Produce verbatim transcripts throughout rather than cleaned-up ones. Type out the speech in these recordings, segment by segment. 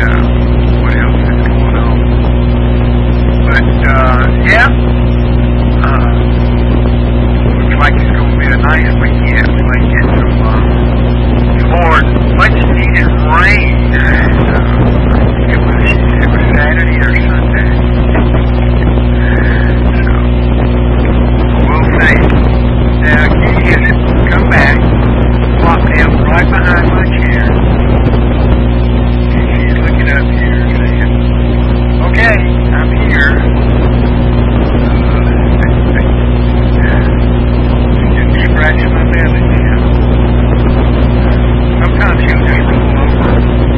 uh, what else is going on. But, uh, yeah, uh, looks like it's going to be a nice weekend. We might get some, uh, some more much needed rain. Uh, it was, it was Saturday or Sunday. So, we'll see. Now, can you just come back, plop down right behind my chair. She's looking up here saying, okay, I'm here. Just scratching my belly now. Sometimes she'll just roll over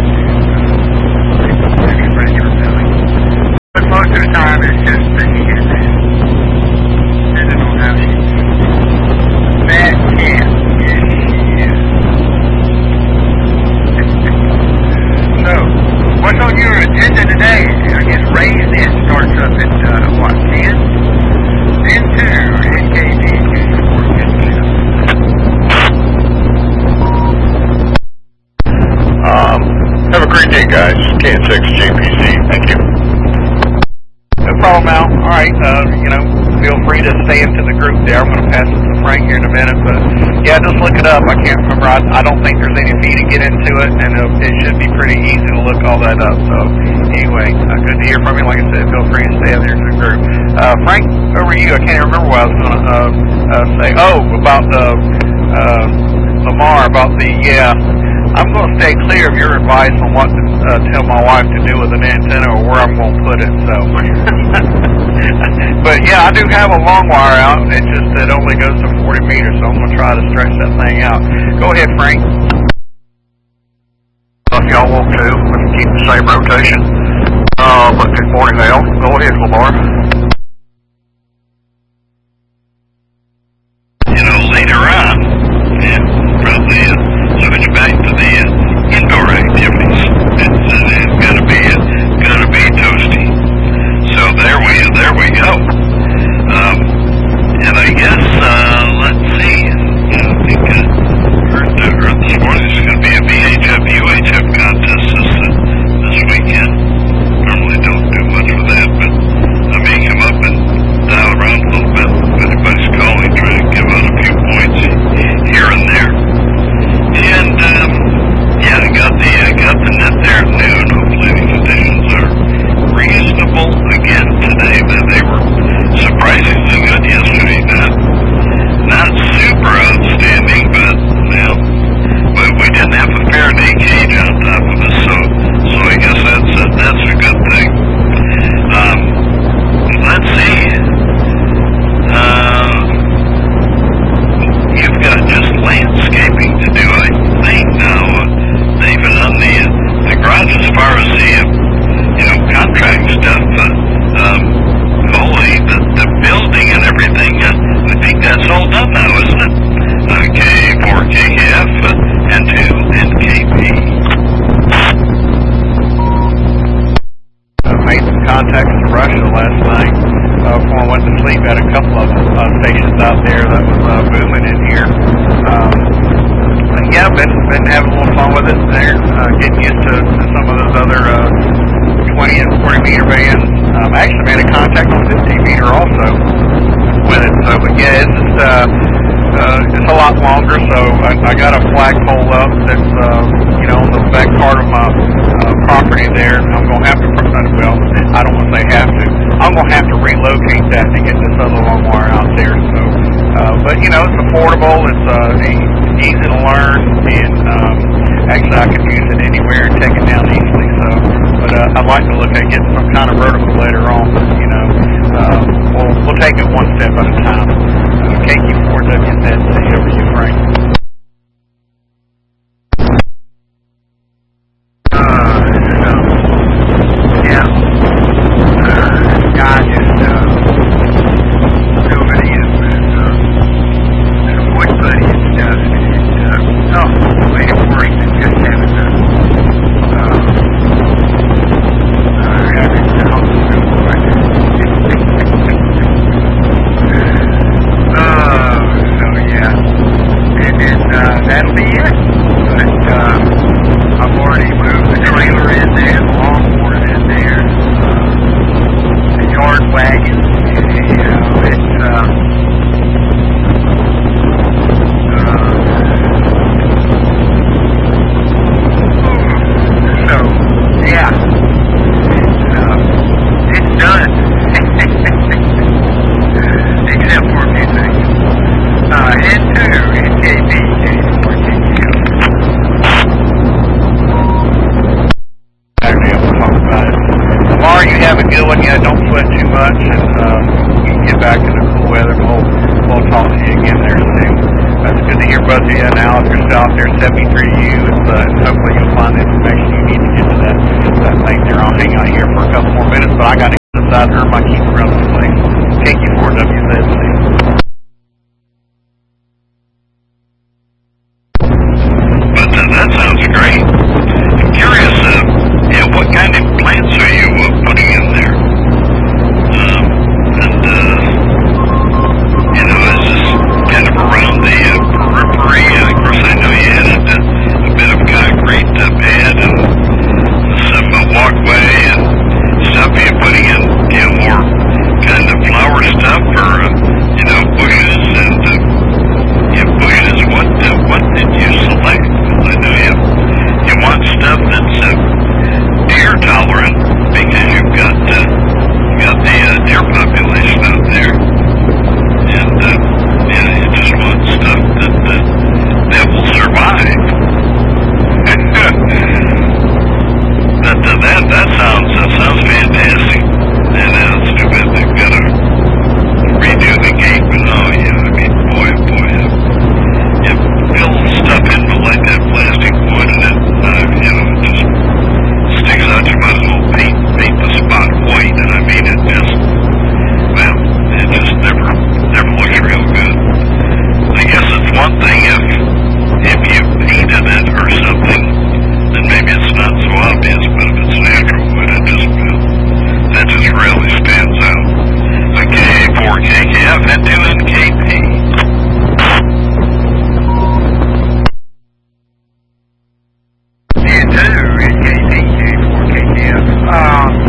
and scratch her belly. But most of the time it's just the heat. Depending on how she feels. Fat cat. Yes, she is. So, what's on your agenda today? I guess Raised In starts up at, uh, what, ten? ten two, N K D two four fifty-seven. Um, have a great day, guys. K N six J P C. Thank you. No problem, Al. All right, uh, you know, feel free to stay into the group there. I'm going to pass it to Frank here in a minute, but yeah, just look it up. I can't remember. I, I don't think there's any fee to get into it, and uh, it should be pretty easy to look all that up. So anyway, uh, good to hear from you. Like I said, feel free to stay there in the group. Uh, Frank, over to you. I can't remember what I was going to uh, uh, say. Oh, about the uh, Lamar, about the, yeah. I'm going to stay clear of your advice on what to uh, tell my wife to do with an antenna or where I'm going to put it. So, but yeah, I do have a long wire out. It just it only goes to forty meters, so I'm going to try to stretch that thing out. Go ahead, Frank. If y'all want to, we can keep the same rotation. Uh, but good morning, Al. Go ahead, Lamar. You know, later on, yeah, probably uh, switch back to the uh, indoor activities. It's, uh, it's gotta be, uh, gotta be toasty. So there we, there we go. Um, and I guess, uh, let's see. You know, I think uh, heard, uh, heard this morning there's gonna be a V H F U H F contest this, uh, this weekend. Normally don't do much with that, but I may come up and dial around a little bit. If anybody's calling, try to give out a few points here and there. And, um, yeah, I got the, I got the net there at noon. Hopefully the conditions are reasonable again today. They were surprisingly good yesterday. Not, not super outstanding, but, well, but we didn't have a Faraday cage on top of us, so, so I guess that's a, that's a good thing. Um, let's see. Uh, you've got just landscaping to do, I think, now, uh, David, on the, uh, the garage as far as the, uh, you know, contract stuff, uh, um, holy, the, the building and everything, uh, I think that's all done now, isn't it? Uh, K four K F uh, and two N K P. I made some contacts in Russia last night uh, before I went to sleep. Had a couple of uh, stations out there that was uh, booming in here. Um, yeah, been been having a little fun with it there, uh, getting used to, to some of those other uh, twenty and forty meter bands. Um, I actually made a contact on fifteen meter also with it. So, but yeah, it's just uh, uh, it's a lot longer. So I, I got a flagpole up that's uh, you know on the back part of my uh, property there. I'm gonna have to well, I don't want to say have to. I'm gonna have to relocate that to get this other long wire out there. So, uh, but you know, it's affordable. It's uh, easy to learn, and um, actually I can use it anywhere and take it down easily. So, but uh, I'd like to look at getting some kind of vertical later on. But you know, uh, we'll we'll take it one step at a time. Uh, K Q four W Z, over you, Frank. That'll be it. But uh, I've already moved the trailer in there. hard wagon. You know, it's, uh, uh, so, yeah, it's, uh, it's done. Except for a few things. Uh, head to N K B K four K K F. Actually, I'll talk about it. Tomorrow you have a good one. Yeah, don't sweat too much, and um, you can get back to the cool weather. We'll, we'll talk to you again there soon. That's good to hear, Buzzy. And now, if you're still out there, seventy-three U, it's, uh, hopefully you'll find the information you need to get to that, that link there. I'll hang out here for a couple more minutes, but I got to get inside there. My keep around the place. K Q four W Z C. But uh, that sounds great. I'm curious, uh, yeah, what kind of plants are you uh, putting in there? Um, and, uh, you know, is this kind of around the uh, periphery? Uh, of course, I know you had a, a bit of concrete uh, pad and some uh, walkway and stuff. Are you putting in, you know, more kind of flower stuff or, uh, you know, bushes and, uh, yeah, bushes? What, uh, what did you select? I know you, you want stuff that's uh, deer tolerant because you've got uh, got the uh, deer population out there, and uh, yeah, you just want stuff that uh, that will survive. that uh, that that sounds that sounds fantastic. And uh, it's too bad they've got to redo the gate, but oh yeah, I mean, boy, oh boy. Uh, You fill stuff in with like that plastic wood and it, uh, you know, it just sticks out. You might as well paint, paint the spot white. And I mean, it just, well, it just never, never looks real good. I guess it's one thing if, if you painted it or something, then maybe it's not so obvious, but if it's natural wood, it just, well, that just really stands out. Okay, four K K F and two N K P. And two N K B K four K K F. Um,